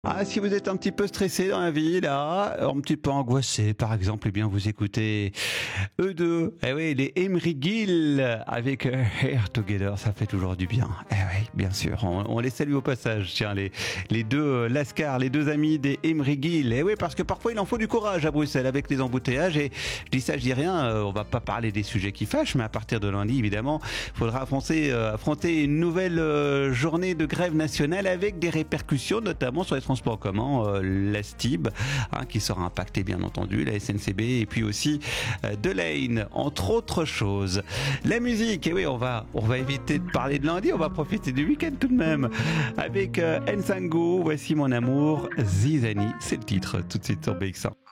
Ah, si vous êtes un petit peu stressé dans la vie, là, un petit peu angoissé, par exemple, eh bien, vous écoutez eux deux. Eh oui, les Emery Gill avec Hair Together, ça fait toujours du bien. Eh oui, bien sûr. On les salue au passage. Tiens, les deux Lascar, les deux amis des Emery Gill. Eh oui, parce que parfois, il en faut du courage à Bruxelles avec les embouteillages. Et je dis ça, je dis rien. On va pas parler des sujets qui fâchent, mais à partir de lundi, évidemment, il faudra affronter une nouvelle journée de grève nationale avec des répercussions, notamment sur les transports en commun, la STIB, qui sera impactée bien entendu, la SNCB et puis aussi Delane, entre autres choses. La musique, et oui, on va éviter de parler de lundi, on va profiter du week-end tout de même. Avec Nsango, voici mon amour, Zizani, c'est le titre, tout de suite sur BX1.